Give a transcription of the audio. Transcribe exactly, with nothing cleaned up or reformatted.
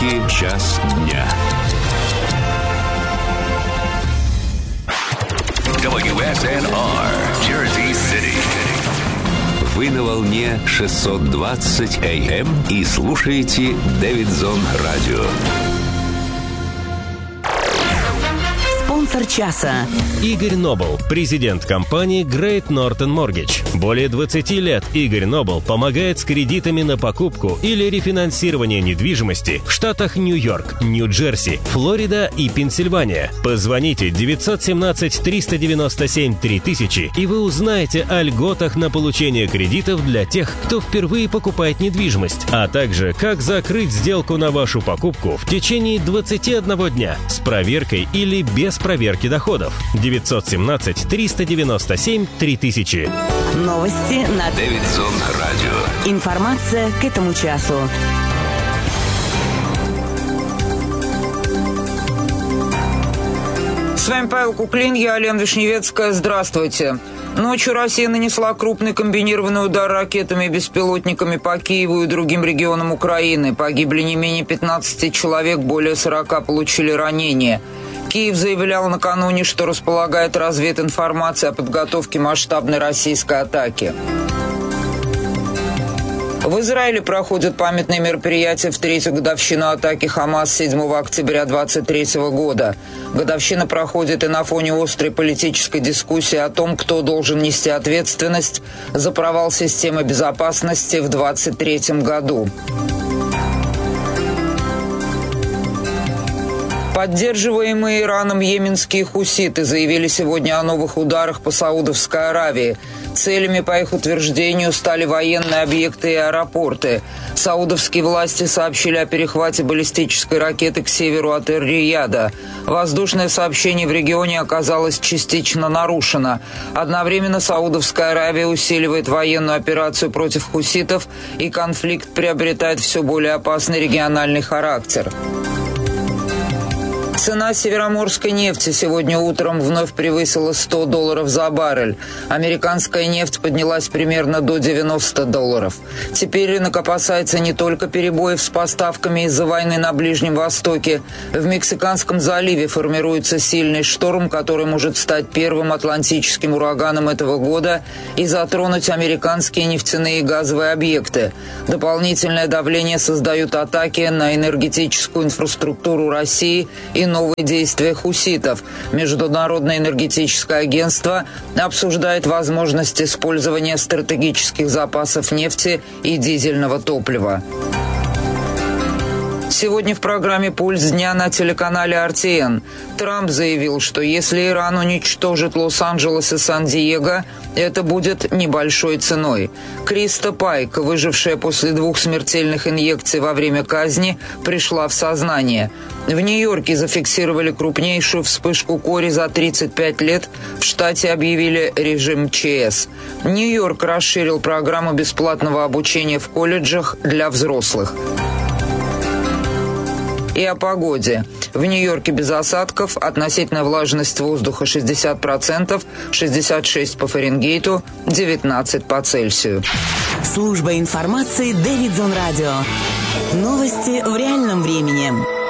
Америки «Час дня». дабл ю эс эн ар, Jersey City. Вы на волне шестьсот двадцать эй эм и слушаете Дэвидсон Радио. Спонсор часа. Игорь Нобл, президент компании Great Northern Mortgage. Более двадцати лет Игорь Нобл помогает с кредитами на покупку или рефинансирование недвижимости в штатах Нью-Йорк, Нью-Джерси, Флорида и Пенсильвания. Позвоните девять один семь три девять семь три тысячи, и вы узнаете о льготах на получение кредитов для тех, кто впервые покупает недвижимость, а также как закрыть сделку на вашу покупку в течение двадцати одного дня с проверкой или без проверки доходов. девять один семь три девять семь три тысячи. Новости на Дэвидсон Радио. Информация к этому часу. С вами Павел Куклин, я Алена Вишневецкая. Здравствуйте. Ночью Россия нанесла крупный комбинированный удар ракетами и беспилотниками по Киеву и другим регионам Украины. Погибли не менее пятнадцати человек, более сорока получили ранения. Киев заявлял накануне, что располагает развединформацией о подготовке масштабной российской атаки. В Израиле проходят памятные мероприятия в третью годовщину атаки Хамас седьмого октября двадцать третьего года. Годовщина проходит и на фоне острой политической дискуссии о том, кто должен нести ответственность за провал системы безопасности в двадцать третьем году. Поддерживаемые Ираном йеменские хуситы заявили сегодня о новых ударах по Саудовской Аравии. Целями, по их утверждению, стали военные объекты и аэропорты. Саудовские власти сообщили о перехвате баллистической ракеты к северу от Эр-Рияда. Воздушное сообщение в регионе оказалось частично нарушено. Одновременно Саудовская Аравия усиливает военную операцию против хуситов, и конфликт приобретает все более опасный региональный характер. Цена североморской нефти сегодня утром вновь превысила сто долларов за баррель. Американская нефть поднялась примерно до девяноста долларов. Теперь рынок опасается не только перебоев с поставками из-за войны на Ближнем Востоке. В Мексиканском заливе формируется сильный шторм, который может стать первым атлантическим ураганом этого года и затронуть американские нефтяные и газовые объекты. Дополнительное давление создают атаки на энергетическую инфраструктуру России и новые действия хуситов. Международное энергетическое агентство обсуждает возможность использования стратегических запасов нефти и дизельного топлива. Сегодня в программе «Пульс дня» на телеканале эр ти эн Трамп заявил, что если Иран уничтожит Лос-Анджелес и Сан-Диего, это будет небольшой ценой. Криста Пайк, выжившая после двух смертельных инъекций во время казни, пришла в сознание. В Нью-Йорке зафиксировали крупнейшую вспышку кори за тридцать пять лет. В штате объявили режим ЧС. Нью-Йорк расширил программу бесплатного обучения в колледжах для взрослых. И о погоде. В Нью-Йорке без осадков, относительная влажность воздуха шестьдесят процентов, шестьдесят шесть по Фаренгейту, девятнадцать по Цельсию. Служба информации Дэвидсон Радио. Новости в реальном времени.